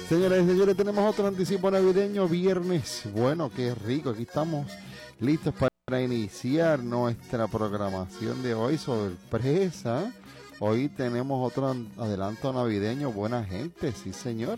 Señoras y señores, tenemos otro anticipo navideño viernes. Bueno, qué rico. Aquí estamos listos para iniciar nuestra programación de hoy. Sorpresa. Hoy tenemos otro adelanto navideño. Buena gente, sí señor.